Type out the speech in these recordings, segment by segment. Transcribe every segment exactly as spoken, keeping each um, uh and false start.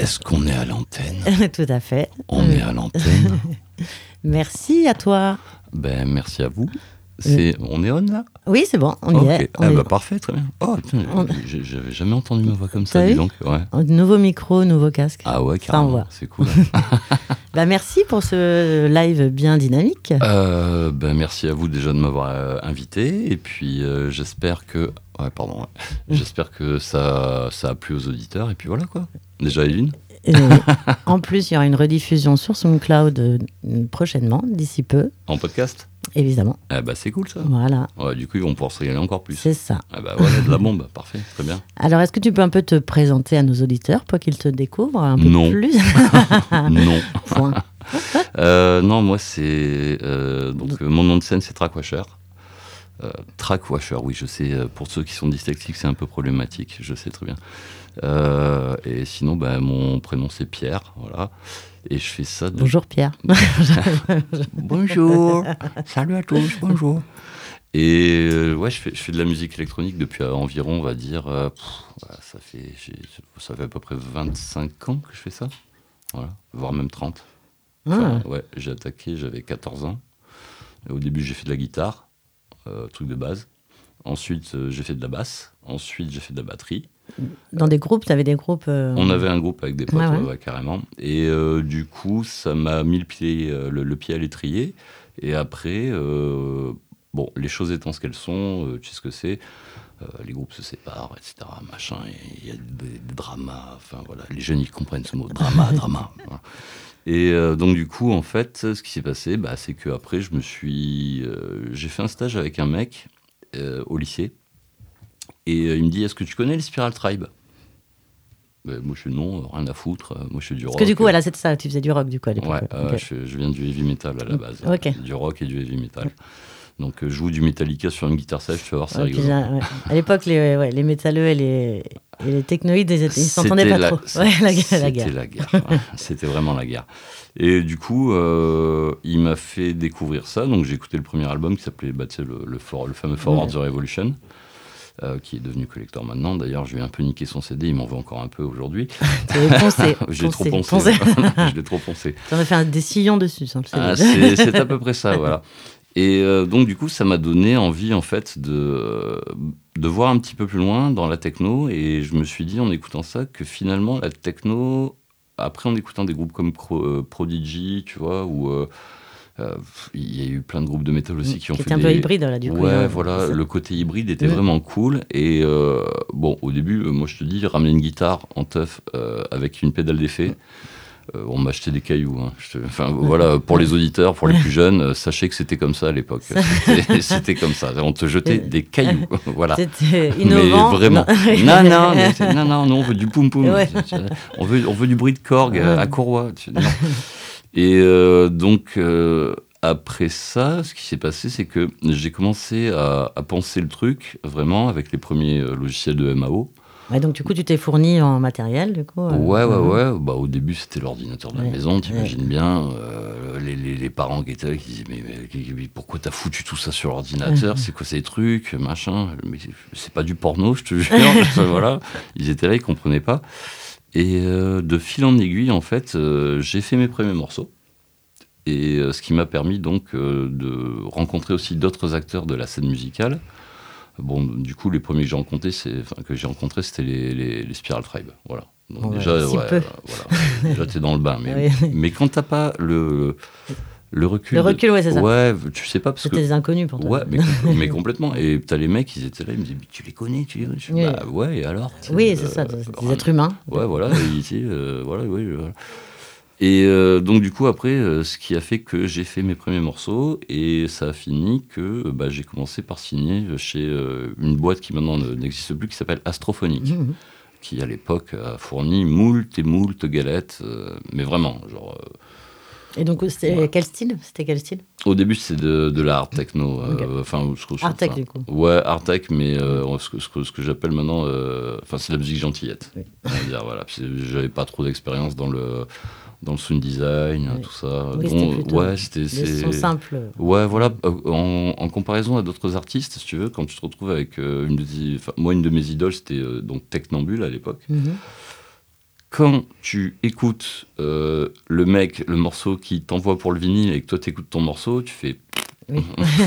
Est-ce qu'on est à l'antenne ? Tout à fait. On est à l'antenne. Merci à toi. Ben, merci à vous. C'est... On est on là ? Oui, c'est bon, on okay. y est. On ah est... bah parfait, très bien. Oh, putain, on... j'avais jamais entendu ma voix comme ça, T'as dis vu donc. Ouais. Nouveau micro, nouveau casque. Ah ouais, carrément, c'est cool. Bah, merci pour ce live bien dynamique. Euh, ben, merci à vous déjà de m'avoir euh, invité. Et puis euh, j'espère que... Ouais, pardon. Ouais. J'espère que ça, ça a plu aux auditeurs. Et puis voilà quoi. Déjà, Evelyne. Et en plus, il y aura une rediffusion sur SoundCloud euh, prochainement, d'ici peu. En podcast ? Évidemment. Eh bah, c'est cool ça. Voilà. Ouais, du coup, ils vont pouvoir se régaler encore plus. C'est ça. Eh bah, voilà, de la bombe, parfait, très bien. Alors, est-ce que tu peux un peu te présenter à nos auditeurs pour qu'ils te découvrent un peu non. plus ? Non. Point. euh, non, moi, c'est. Euh, donc, euh, mon nom de scène, c'est Trackwasher. Euh, Trackwasher, oui, je sais, pour ceux qui sont dyslexiques, c'est un peu problématique, je sais très bien. Euh, et sinon, bah, mon prénom, c'est Pierre, voilà. Et je fais ça. De... Bonjour Pierre. Bonjour. Salut à tous. Bonjour. Et euh, ouais, je fais, je fais de la musique électronique depuis euh, environ, on va dire, euh, pff, ouais, ça fait, j'ai, ça fait à peu près vingt-cinq ans que je fais ça, voilà, voire même trente. Enfin, ah. Ouais, j'ai attaqué, j'avais quatorze ans. Et au début, j'ai fait de la guitare, euh, truc de base. Ensuite, euh, j'ai fait de la basse. Ensuite, j'ai fait de la batterie. Dans des groupes, tu avais des groupes euh... On avait un groupe avec des potes, ouais, ouais. Ouais, ouais, carrément. Et euh, du coup, ça m'a mis le pied, euh, le, le pied à l'étrier. Et après, euh, bon, les choses étant ce qu'elles sont, euh, tu sais ce que c'est, euh, les groupes se séparent, et cetera. Machin, il y a des, des dramas, enfin voilà, les jeunes ils comprennent ce mot, drama, drama. Voilà. Et euh, donc du coup, en fait, ce qui s'est passé, bah, c'est qu'après, je me suis, euh, j'ai fait un stage avec un mec euh, au lycée. Et euh, il me dit, est-ce que tu connais les Spiral Tribe ? Ben, moi, je suis non, rien à foutre. Moi, je fais du rock. Parce que du coup, voilà, c'est ça, tu faisais du rock, du coup, à l'époque. Ouais, euh, okay. je, je viens du heavy metal à la base. Okay. Du rock et du heavy metal. Donc, euh, je joue du Metallica sur une guitare sèche, tu vas voir, c'est ouais, rigolo. Là, ouais. À l'époque, les, ouais, les métalleux et les, et les technoïdes, ils, ils s'entendaient pas la, trop. Ouais, la, c'était la guerre. la guerre. Ouais. C'était vraiment la guerre. Et du coup, euh, il m'a fait découvrir ça. Donc, j'ai écouté le premier album qui s'appelait bah, le, le, for, le fameux Forward ouais. the Revolution. Euh, qui est devenu collector maintenant. D'ailleurs, je lui ai un peu niqué son C D, il m'en veut encore un peu aujourd'hui. Tu l'as poncé. J'ai trop poncé. poncé. Je l'ai trop poncé. Tu en as fait un, des sillons dessus, sans le C D. Ah, c'est, c'est à peu près ça, voilà. Et euh, donc, du coup, ça m'a donné envie, en fait, de, de voir un petit peu plus loin dans la techno. Et je me suis dit, en écoutant ça, que finalement, la techno, après, en écoutant des groupes comme Pro, euh, Prodigy, tu vois, ou... Euh, Euh, il y a eu plein de groupes de métal aussi qui ont qui fait un des... peu hybride là du coup. Ouais, hein, voilà, c'est... le côté hybride était ouais. vraiment cool. Et euh, bon, au début, moi je te dis, ramener une guitare en teuf euh, avec une pédale d'effet. Euh, on m'a acheté des cailloux. Hein. Je te... Enfin ouais. Voilà, pour les auditeurs, pour les plus jeunes, euh, sachez que c'était comme ça à l'époque. C'était, c'était comme ça. On te jetait des cailloux. Voilà. C'était innovant. Mais vraiment. Non, non, mais non, non, non, on veut du poum poum. Ouais. On veut, on veut du bruit de Korg ouais. à Courroie. Non. Et euh, donc, euh, après ça, ce qui s'est passé, c'est que j'ai commencé à, à penser le truc, vraiment, avec les premiers euh, logiciels de M A O. Ouais, donc, du coup, tu t'es fourni en matériel, du coup euh... Ouais, ouais, ouais. Bah, au début, c'était l'ordinateur de la ouais. maison, t'imagines ouais. bien. Euh, les, les, les parents qui étaient là, qui disaient, mais, mais, mais pourquoi t'as foutu tout ça sur l'ordinateur ? C'est quoi ces trucs ? Machin. Mais c'est pas du porno, je te jure. Voilà. Ils étaient là, ils comprenaient pas. Et euh, de fil en aiguille, en fait, euh, j'ai fait mes premiers morceaux. Et euh, ce qui m'a permis donc euh, de rencontrer aussi d'autres acteurs de la scène musicale. Bon, du coup, les premiers que j'ai rencontrés, c'est, enfin, que j'ai rencontrés, c'était les, les, les Spiral Tribe. Voilà. Donc ouais, déjà, si ouais, peu. Voilà. Déjà, t'es dans le bain. Mais, oui. mais quand t'as pas le... Le recul. Le recul, ouais, c'est ça. Ouais, tu sais pas parce C'était que. des inconnus pour toi. Ouais, mais, mais complètement. Et t'as les mecs, ils étaient là, ils me disaient, tu les connais, tu les connais. Oui. Bah ouais, et alors oui, c'est euh, ça, c'est des êtres humains. Ouais, voilà, et ici, euh, voilà, oui. Voilà. Et euh, donc, du coup, après, euh, ce qui a fait que j'ai fait mes premiers morceaux, et ça a fini que bah, j'ai commencé par signer chez euh, une boîte qui maintenant n'existe plus, qui s'appelle Astrophonic, mmh. qui à l'époque a fourni moult et moult galettes, euh, mais vraiment, genre. Euh, Et donc, c'était ouais. quel style C'était quel style Au début, c'était de, de la hard techno. Okay. Euh, enfin, ce que je hard tech, du coup. Ouais, hard tech, mais euh, ce, que, ce, que, ce que j'appelle maintenant... Euh, enfin, c'est de la musique gentillette. Oui. On va dire, voilà. J'avais pas trop d'expérience dans le, dans le sound design, oui. tout ça. Oui, Donc, c'était plutôt ouais, c'était... des c'est... sons simples. Ouais, voilà. En, en comparaison à d'autres artistes, si tu veux, quand tu te retrouves avec... Euh, une de, moi, une de mes idoles, c'était euh, donc Technambule, à l'époque. Mm-hmm. quand tu écoutes euh, le mec, le morceau qui t'envoie pour le vinyle et que toi t'écoutes ton morceau, tu fais... Oui.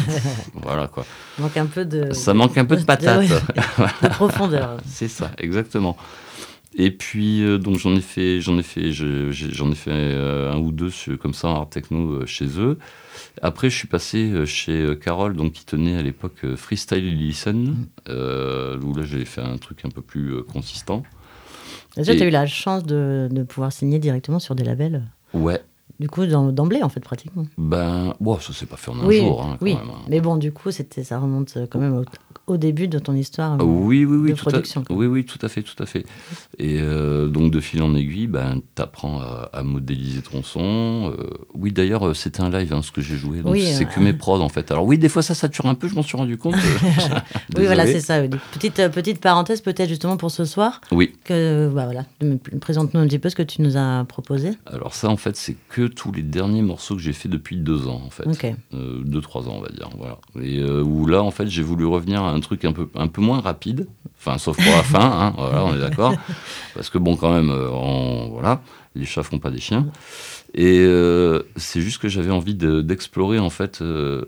Voilà quoi. Manque un peu de... Ça manque un peu de patate. De profondeur. C'est ça, exactement. Et puis, euh, donc j'en ai fait, j'en ai fait, je, j'ai, j'en ai fait euh, un ou deux sur, comme ça en art techno euh, chez eux. Après, je suis passé euh, chez euh, Carole, donc qui tenait à l'époque euh, Freestyle Listen, euh, où là j'ai fait un truc un peu plus euh, consistant. Déjà, Et... tu as eu la chance de, de pouvoir signer directement sur des labels. Ouais. Du coup, d'emblée, en fait, pratiquement. Ben, bon, ça s'est pas fait en un oui, jour. Hein, quand oui, même, hein. Mais bon, du coup, c'était, ça remonte quand même au, au début de ton histoire euh, oui, oui, oui, de tout production. À, oui, oui, tout à fait, tout à fait. Et euh, donc, de fil en aiguille, ben, tu apprends à, à modéliser ton son. Euh, oui, d'ailleurs, c'était un live, hein, ce que j'ai joué. Donc, oui, c'est euh... que mes prods, en fait. Alors, oui, des fois, ça sature un peu, je m'en suis rendu compte. oui, voilà, c'est ça. Petite, petite parenthèse, peut-être, justement, pour ce soir. Oui. Que, bah, voilà, présente-nous un petit peu ce que tu nous as proposé. Alors, ça, en fait, c'est que tous les derniers morceaux que j'ai fait depuis deux ans, en fait. Okay. Euh, deux, trois ans, on va dire. Voilà. Et euh, où là, en fait, j'ai voulu revenir à un truc un peu, un peu moins rapide. Enfin, sauf pour la fin, hein, voilà, on est d'accord. Parce que, bon, quand même, euh, on, voilà, les chats font pas des chiens. Et euh, c'est juste que j'avais envie de, d'explorer, en fait, euh,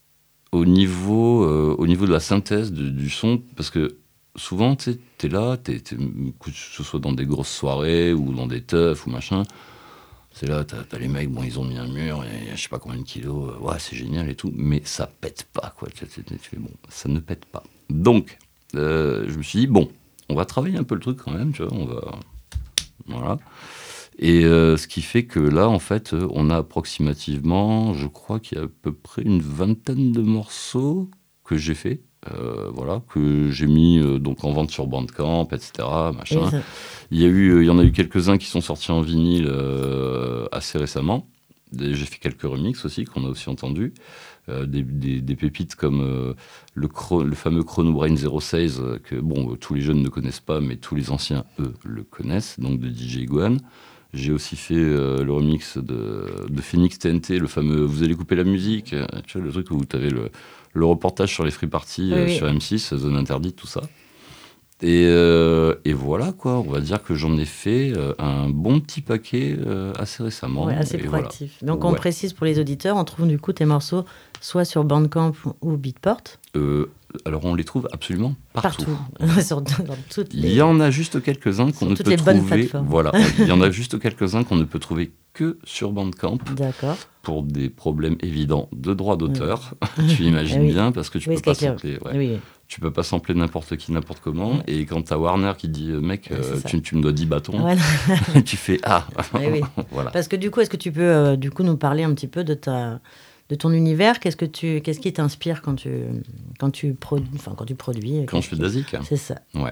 au, niveau, euh, au niveau de la synthèse de, du son. Parce que souvent, tu sais, t'es là, t'es, t'es, que ce soit dans des grosses soirées ou dans des teufs ou machin. C'est là, t'as, t'as les mecs, bon, ils ont mis un mur, et je sais pas combien de kilos, euh, ouais, c'est génial et tout, mais ça pète pas, quoi. Tu, tu, tu, tu, bon, ça ne pète pas. Donc, euh, je me suis dit, bon, on va travailler un peu le truc quand même, tu vois, on va... Voilà. Et euh, ce qui fait que là, en fait, on a approximativement, je crois qu'il y a à peu près une vingtaine de morceaux que j'ai fait. Euh, voilà, que j'ai mis euh, donc en vente sur Bandcamp, et cetera. Machin. Ça... Il y a eu, euh, il y en a eu quelques-uns qui sont sortis en vinyle euh, assez récemment. J'ai fait quelques remixes aussi qu'on a aussi entendus. Euh, des, des, des pépites comme euh, le, chro- le fameux Chrono Brain zéro seize euh, que bon, euh, tous les jeunes ne connaissent pas, mais tous les anciens eux le connaissent. Donc de D J Iguan. J'ai aussi fait euh, le remix de, de Phoenix T N T, le fameux Vous allez couper la musique, euh, tu vois, le truc où tu avais le, le reportage sur les free parties oui, euh, oui. sur M six, Zone Interdite, tout ça. Et, euh, et voilà, quoi, on va dire que j'en ai fait euh, un bon petit paquet euh, assez récemment. Ouais, assez et proactif. Voilà. Donc on ouais. précise pour les auditeurs, on trouve du coup tes morceaux soit sur Bandcamp ou Beatport. Euh, alors on les trouve absolument partout. Partout. sur, dans toutes les... Il y en a juste quelques-uns qu'on ne peut trouver. Voilà, il y en a juste quelques-uns qu'on ne peut trouver que sur Bandcamp. D'accord. Pour des problèmes évidents de droit d'auteur. Oui. Tu imagines oui. bien parce que tu oui, peux pas sampler. Ouais. Oui. Tu peux pas sampler n'importe qui, n'importe comment. Oui. Et quand t'as Warner qui dit mec, ouais, euh, tu, tu me dois dix bâtons, voilà. Tu fais ah. Oui. Voilà. Parce que du coup, est-ce que tu peux euh, du coup nous parler un petit peu de ta de ton univers, qu'est-ce que tu, qu'est-ce qui t'inspire quand tu, quand tu produis, enfin quand tu produis. Quand je fais de la zik. C'est ça. Ouais.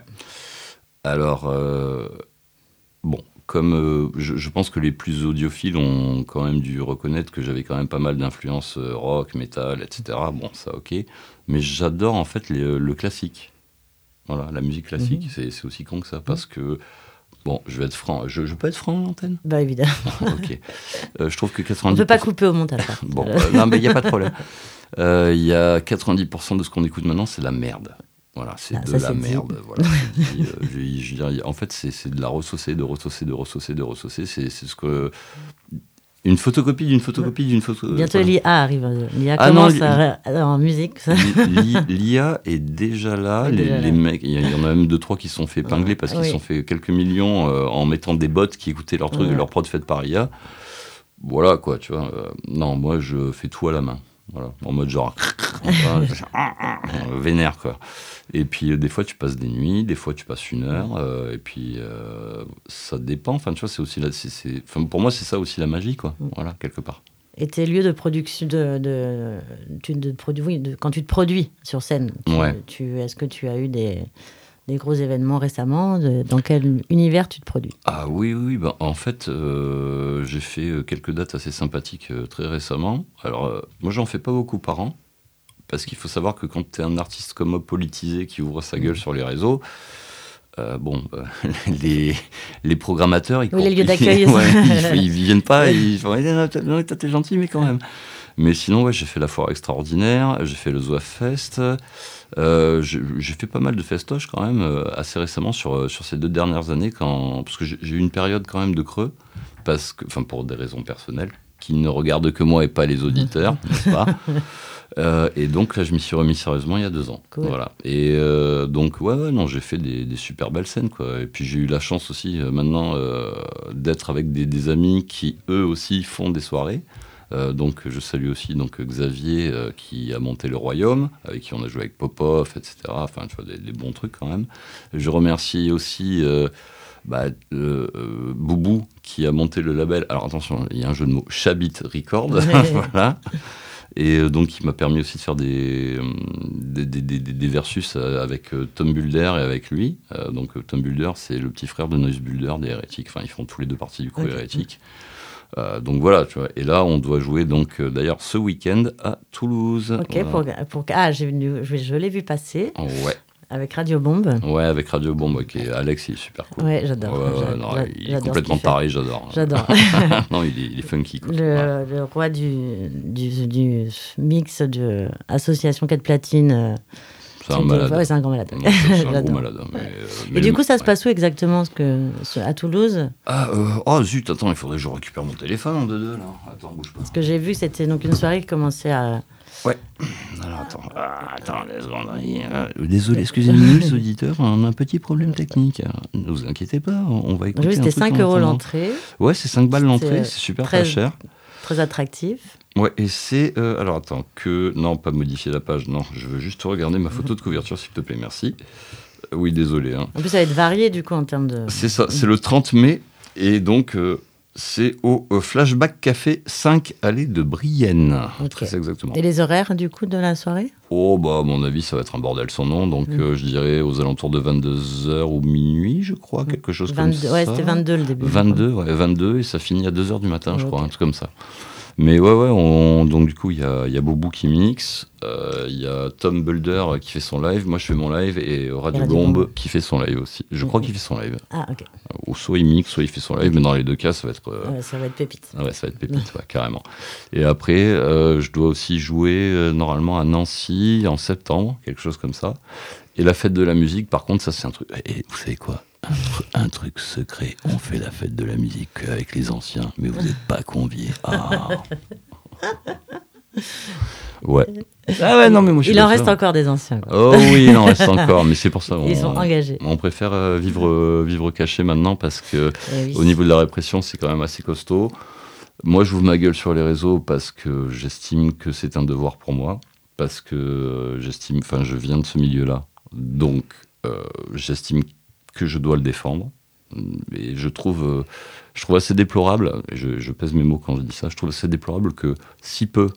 Alors euh, bon. Comme euh, je, je pense que les plus audiophiles ont quand même dû reconnaître que j'avais quand même pas mal d'influences euh, rock, métal, et cetera. Bon, ça, ok. Mais j'adore en fait les, le classique. Voilà, la musique classique, mm-hmm. c'est, c'est aussi con que ça. Parce que, bon, je vais être franc. Je, je peux être franc à l'antenne ? Bah, évidemment. Ok. Euh, je trouve que quatre-vingt-dix pour cent... On ne peut pas couper au montage. Bon, euh, non, mais il n'y a pas de problème. Il euh, y a quatre-vingt-dix pour cent de ce qu'on écoute maintenant, c'est de la merde. Voilà, c'est ah, de la merde. Voilà, je dis, euh, je, je dirais, en fait, c'est, c'est de la ressaucer, de ressaucer, de ressaucer, de ressaucer. C'est, c'est ce que... Une photocopie d'une photocopie d'une photocopie. Bientôt voilà. L'I A arrive. L'I A ah commence non, à, à, en musique. Ça. L'I A est déjà là. Les, déjà les là. Mecs, il y en a même deux, trois qui se sont fait épingler parce qu'ils oui. se sont fait quelques millions euh, en mettant des bots qui écoutaient leur truc, ouais. leur prod faite par I A. Voilà, quoi, tu vois. Euh, non, moi, je fais tout à la main. Voilà, en mode genre... vénère, quoi. Et puis, euh, des fois, tu passes des nuits, des fois, tu passes une heure, euh, et puis, euh, ça dépend. Enfin, tu vois, c'est aussi la, c'est, c'est, enfin, pour moi, c'est ça aussi la magie, quoi. Voilà, quelque part. Et tes lieux de production, de, de, de, de, de, oui, de, quand tu te produis sur scène, tu, ouais. tu, est-ce que tu as eu des... des gros événements récemment, de, dans quel univers tu te produis ? Ah oui, oui, ben, en fait, euh, j'ai fait quelques dates assez sympathiques euh, très récemment. Alors, euh, moi, j'en fais pas beaucoup par an, parce qu'il faut savoir que quand tu es un artiste comme moi politisé qui ouvre sa gueule mmh. sur les réseaux, euh, bon, euh, les, les programmateurs, ils, oui, les lieux d'accueil, ils, ouais, ils, ils viennent pas, ils font « Non, t'es gentil, mais quand même ». Mais sinon, ouais, j'ai fait la foire extraordinaire, j'ai fait le Zoaf Fest. Euh, j'ai, j'ai fait pas mal de festoches quand même, euh, assez récemment sur, sur ces deux dernières années, quand, parce que j'ai, j'ai eu une période quand même de creux, parce que, enfin, pour des raisons personnelles, qui ne regardent que moi et pas les auditeurs, n'est-ce pas ? Euh, et donc là, je m'y suis remis sérieusement il y a deux ans. Cool. Voilà. Et euh, donc, ouais, ouais, non, j'ai fait des, des super belles scènes, quoi. Et puis j'ai eu la chance aussi euh, maintenant euh, d'être avec des, des amis qui, eux aussi, font des soirées. Euh, donc je salue aussi donc, Xavier euh, qui a monté le Royaume, avec qui on a joué avec Popov, et cetera. Enfin, tu vois, des, des bons trucs quand même. Je remercie aussi... Euh, Bah, euh, euh, Boubou qui a monté le label, alors attention, il y a un jeu de mots, Chabit Record, voilà, et euh, donc il m'a permis aussi de faire des, des, des, des, des versus avec euh, Tom Bulder et avec lui. Euh, donc euh, Tom Bulder, c'est le petit frère de Noise Bulder des Hérétiques, enfin ils font tous les deux partie du crew okay. Hérétique. Euh, donc voilà, tu vois. Et là, on doit jouer donc euh, d'ailleurs ce week-end à Toulouse. Ok, voilà. pour, pour ah, j'ai, je, je l'ai vu passer. Oh, ouais. Avec Radio Bombe. Ouais, avec Radio Bombe, ok. Alex, il est super cool. Ouais, j'adore. Ouais, ouais, j'adore non, j'adore il est complètement taré, j'adore. J'adore. Non, il est, il est funky. Quoi. Le, ouais. le roi du, du, du mix de Association quatre Platines. C'est un malade. Ouais, c'est un grand malade. Non, c'est un gros malade. Mais, euh, mais Et du coup, ça ouais. se passe où exactement ce que, ce, à Toulouse? Ah, euh, oh zut, attends, il faudrait que je récupère mon téléphone en deux deux, là. Attends, bouge pas. Parce que j'ai vu que c'était donc une soirée qui commençait à... Ouais. Alors, attends, ah, attends, les secondes. Désolé, excusez-nous, les auditeurs, on a un petit problème technique. Ne vous inquiétez pas, on va écouter. Oui, c'était cinq euros l'entrée. Ouais, c'est cinq balles l'entrée, c'est super très, pas cher. Très attractif. Ouais, et c'est... Euh, alors, attends, que... Non, pas modifier la page, non. Je veux juste regarder ma photo de couverture, s'il te plaît, merci. Euh, oui, désolé. Hein. En plus, ça va être varié, du coup, en termes de... C'est ça, c'est le trente mai, et donc... Euh, c'est au euh, Flashback Café cinq allée de Brienne. Okay. Très exactement. Et les horaires, du coup, de la soirée ? Oh, bah, à mon avis, ça va être un bordel sans nom. Donc, mmh. euh, je dirais aux alentours de vingt-deux heures ou minuit, je crois, quelque chose vingt-deux, comme ça. Ouais, c'était vingt-deux le début. vingt-deux, ouais, vingt-deux, et ça finit à deux heures du matin, oh, je crois, okay. un truc comme ça. Mais ouais, ouais, on, donc du coup, il y a, y a Boubou qui mixe, il euh, y a Tom Bulder qui fait son live, moi je fais mon live, et Radio, Radio Bombe, Bombe qui fait son live aussi. Je mmh. crois qu'il fait son live. Ah, ok. Ou soit il mixe, soit il fait son live, mais dans les deux cas, ça va être... Euh... Ouais, ça va être pépite. Ouais, ça va être pépite, ouais, carrément. Et après, euh, je dois aussi jouer euh, normalement à Nancy en septembre, quelque chose comme ça. Et la fête de la musique, par contre, ça c'est un truc... Et vous savez quoi ? Un, tr- un truc secret, on fait la fête de la musique avec les anciens, mais vous n'êtes pas conviés. Ah. Ouais. Ah ouais, non, mais moi je suis Il en reste encore des anciens. Quoi. Oh oui, il en reste encore, mais c'est pour ça. On, Ils sont engagés. On préfère euh, vivre, euh, vivre caché maintenant parce que oui. au niveau de la répression, c'est quand même assez costaud. Moi, je ouvre ma gueule sur les réseaux parce que j'estime que c'est un devoir pour moi, parce que euh, j'estime, enfin, je viens de ce milieu-là, donc euh, j'estime que je dois le défendre. Et je trouve, euh, je trouve assez déplorable, et je, je pèse mes mots quand je dis ça, je trouve assez déplorable que si peu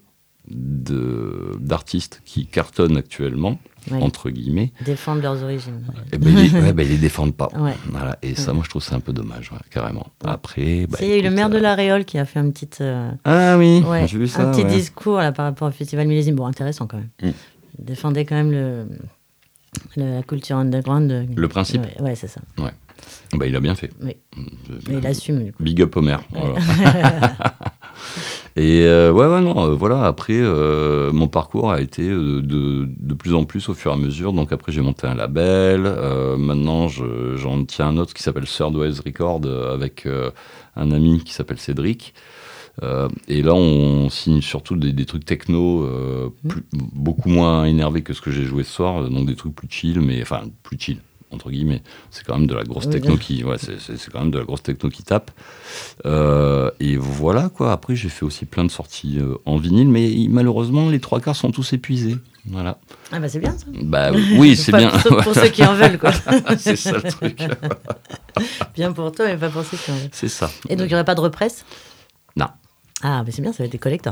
de, d'artistes qui cartonnent actuellement, oui. entre guillemets, défendent leurs origines. Et ben, ils, ouais, ben, ils les défendent pas. Ouais. Voilà. Et ça, ouais. moi, je trouve ça un peu dommage, ouais, carrément. Ouais. Après, bah, il y a eu le maire euh... de La Réole qui a fait un petit, euh... ah oui, ouais, j'ai vu ça, un petit ouais. discours là, par rapport au festival Millésime. Bon, intéressant quand même. Mm. Il défendait quand même le, le, la culture underground. De... Le principe. Ouais, ouais, c'est ça. Ouais. Bah, il a bien fait. Oui. Mais il assume, du coup. Big up au maire. Ouais. Voilà. Et euh, ouais, ouais, non, euh, voilà. Après, euh, mon parcours a été euh, de, de plus en plus au fur et à mesure. Donc, après, j'ai monté un label. Euh, maintenant, je, j'en tiens un autre qui s'appelle Third Wave Record euh, avec euh, un ami qui s'appelle Cédric. Euh, et là, on signe surtout des, des trucs techno euh, plus, beaucoup moins énervés que ce que j'ai joué ce soir. Donc, des trucs plus chill, mais enfin, plus chill. Entre guillemets, c'est quand même de la grosse techno oui, qui, ouais, c'est, c'est, c'est quand même de la grosse techno qui tape. Euh, et voilà quoi. Après, j'ai fait aussi plein de sorties euh, en vinyle, mais malheureusement, les trois quarts sont tous épuisés. Voilà. Ah bah c'est bien ça. Bah oui, c'est pas, bien. Sauf pour ceux qui en veulent quoi. C'est ça le truc. Bien pour toi, mais pas pour ceux qui en veulent. C'est ça. Et donc il n'y aurait pas de represse ? Non. Ah, mais c'est bien, ça va être des collecteurs.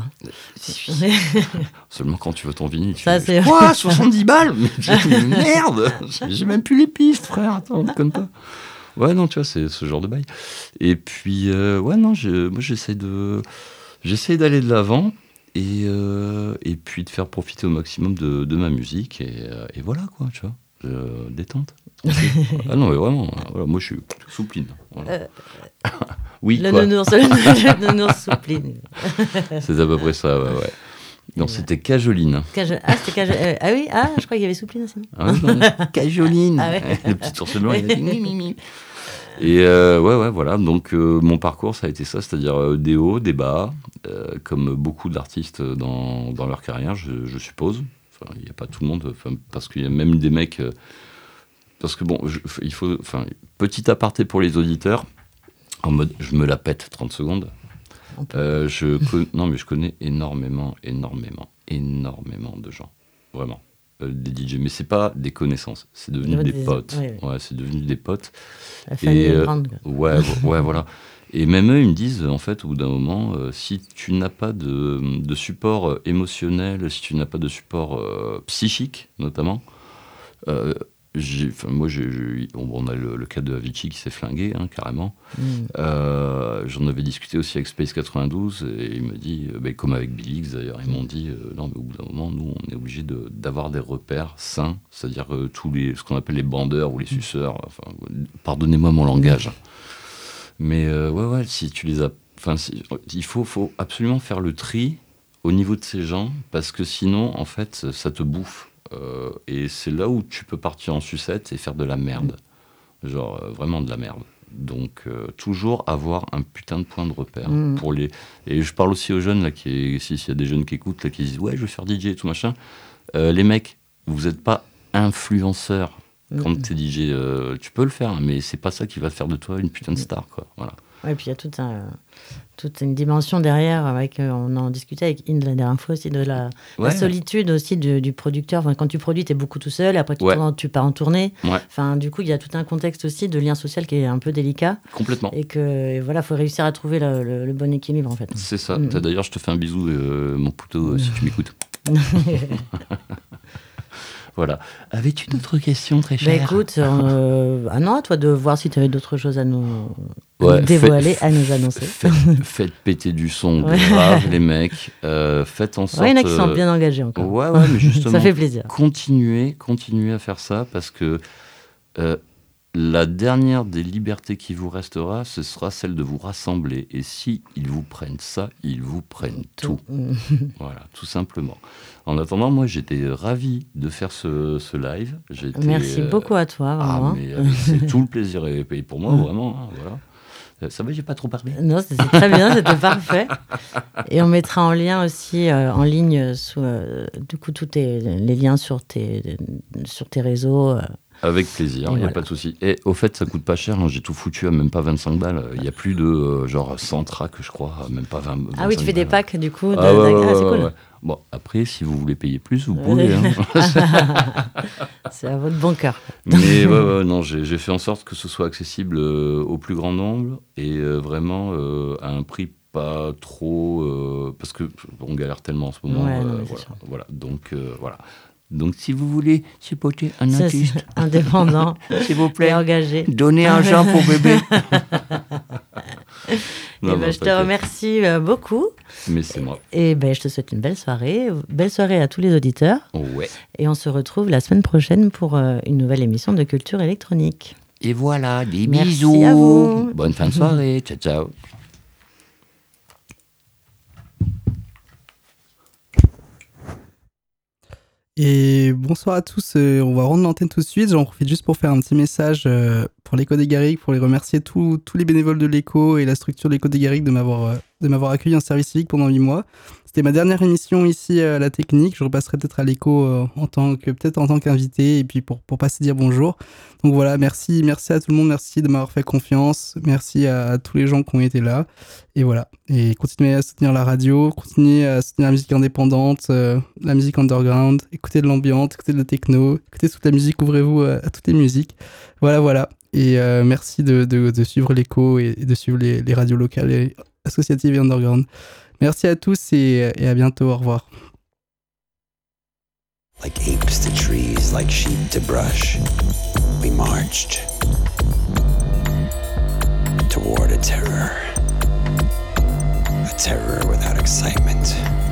Seulement quand tu veux ton vinyle. Tu ça, dis, c'est... Quoi soixante-dix balles mais, merde j'ai même plus les pistes, frère. Attends, on ne déconne pas. Ouais, non, tu vois, c'est ce genre de bail. Et puis, euh, ouais, non, je, moi, j'essaie, de, j'essaie d'aller de l'avant et, euh, et puis de faire profiter au maximum de, de ma musique. Et, et voilà, quoi, tu vois. Euh, détente. Ah non, mais vraiment, voilà, moi, je suis soupline. Voilà. Euh... Oui, le quoi. nounours, le nounours soupline. C'est à peu près ça, ouais, ouais. Non, c'était Cajoline. Cajo... Ah, c'était Cajo... euh, ah oui, ah, je crois qu'il y avait Soupline aussi. Ah, non, Cajoline. Ah, ouais. Le petit ours blanc, il a dit mimi. Et euh, ouais, ouais, voilà. Donc, euh, mon parcours, ça a été ça, c'est-à-dire euh, des hauts, des bas, euh, comme beaucoup d'artistes dans, dans leur carrière, je, je suppose. Enfin, il n'y a pas tout le monde, parce qu'il y a même des mecs. Euh, parce que bon, je, il faut. Enfin, petit aparté pour les auditeurs, en mode je me la pète trente secondes. Euh, je con... Non, mais je connais énormément, énormément, énormément de gens. Vraiment. Euh, des D J. Mais c'est pas des connaissances, c'est devenu des, des potes. Oui, oui. Ouais, c'est devenu des potes. La famille et, est grande. Euh, ouais, ouais, voilà. Et même eux, ils me disent, en fait, au bout d'un moment, euh, si tu n'as pas de, de support émotionnel, si tu n'as pas de support euh, psychique, notamment, euh, j'ai, moi, j'ai, j'ai, on a le, le cas de Avicii qui s'est flingué, hein, carrément. Mm. Euh, j'en avais discuté aussi avec Space quatre-vingt-douze, et il m'a dit, euh, bah, comme avec Billy X d'ailleurs, ils m'ont dit, euh, non, mais au bout d'un moment, nous, on est obligé de, d'avoir des repères sains, c'est-à-dire euh, tous les, ce qu'on appelle les bandeurs ou les suceurs, enfin, pardonnez-moi mon langage. Mm. Mais euh, ouais, ouais, si tu les as... Enfin, si, il faut, faut absolument faire le tri au niveau de ces gens, parce que sinon, en fait, ça te bouffe. Euh, et c'est là où tu peux partir en sucette et faire de la merde. Genre, euh, vraiment de la merde. Donc, euh, toujours avoir un putain de point de repère. Mmh. Pour les... Et je parle aussi aux jeunes, là, qui, si, s'il y a des jeunes qui écoutent, là, qui disent « Ouais, je veux faire D J et tout machin. Euh, » Les mecs, vous n'êtes pas influenceurs. Quand mmh. t'es D J, euh, tu peux le faire, mais c'est pas ça qui va faire de toi une putain de star, quoi. Voilà. Ouais, et puis il y a toute, un, toute une dimension derrière, avec, euh, on en discutait avec Inde la dernière fois aussi, de la, ouais. la solitude aussi du, du producteur. Enfin, quand tu produis, tu es beaucoup tout seul, après tu, ouais. tournes, tu pars en tournée. Ouais. Enfin, du coup, il y a tout un contexte aussi de lien social qui est un peu délicat. Complètement. Et que voilà, faut réussir à trouver le, le, le bon équilibre, en fait. C'est ça. Mmh. D'ailleurs, je te fais un bisou, euh, mon poteau, mmh. si tu m'écoutes. Voilà. Avais-tu d'autres questions, très chères ? Bah écoute, euh, ah non, à toi de voir si tu avais d'autres choses à nous, ouais, nous dévoiler, fait, à nous annoncer. Faites, faites péter du son, ouais. grave les mecs. Euh, faites en sorte. Ouais, il y en a qui sont bien engagés encore. Ouais, ouais, mais justement. Ça fait plaisir. Continuez, continuez à faire ça parce que euh, la dernière des libertés qui vous restera, ce sera celle de vous rassembler. Et si ils vous prennent ça, ils vous prennent tout. tout. Voilà, tout simplement. En attendant, moi, j'étais ravi de faire ce, ce live. J'étais, Merci euh... beaucoup à toi, vraiment. Ah, mais euh, c'est tout le plaisir est payé pour moi, vraiment. Hein, voilà. Ça va, j'ai pas trop parlé. Non, c'est, c'est très bien, c'était parfait. Et on mettra en lien aussi, euh, en ligne, sous, euh, du coup, tous tes, les liens sur tes, sur tes réseaux. Euh. Avec plaisir, il n'y voilà. a pas de souci. Et au fait, ça coûte pas cher, hein, j'ai tout foutu à même pas vingt-cinq balles. Il y a plus de euh, genre cent tracks, je crois, même pas vingt. Ah oui, tu fais balles. Des packs du coup de, ah, ouais, de... Ouais, ah, c'est ouais, cool. Ouais. Bon, après, si vous voulez payer plus, vous pouvez. Hein. C'est à votre bon cœur. Mais ouais, ouais, non, j'ai, j'ai fait en sorte que ce soit accessible euh, au plus grand nombre et euh, vraiment euh, à un prix pas trop. Euh, parce qu'on galère tellement en ce moment. Ouais, euh, non, voilà, voilà, donc euh, voilà. Donc, si vous voulez supporter un ça, artiste indépendant, s'il vous plaît, engagé, donnez argent pour bébé. non, non, ben, je te remercie beaucoup. Mais c'est moi. Et ben, je te souhaite une belle soirée. Belle soirée à tous les auditeurs. Ouais. Et on se retrouve la semaine prochaine pour une nouvelle émission de Culture électronique. Et voilà, des Merci bisous. À vous. Bonne fin de soirée. Ciao, ciao. Et bonsoir à tous, euh, on va rendre l'antenne tout de suite. J'en profite juste pour faire un petit message euh, pour l'Écho des Garrigues, pour les remercier tous, tous les bénévoles de l'Écho et la structure de l'Écho des Garrigues de m'avoir, euh, de m'avoir accueilli en service civique pendant huit mois. C'était ma dernière émission ici à la technique. Je repasserai peut-être à l'Écho euh, en tant que, peut-être en tant qu'invité et puis pour, pour passer dire bonjour. Donc voilà, merci, merci à tout le monde, merci de m'avoir fait confiance, merci à, à tous les gens qui ont été là. Et voilà, et continuez à soutenir la radio, continuez à soutenir la musique indépendante, euh, la musique underground, écoutez de l'ambiance, écoutez de la techno, écoutez toute la musique, ouvrez-vous à, à toutes les musiques. Voilà, voilà. Et euh, merci de, de, de suivre l'Écho et, et de suivre les, les radios locales et associatives et underground. Merci à tous et, et à bientôt, au revoir. Like apes to trees, like sheep to brush, we marched toward a terror, a terror without excitement.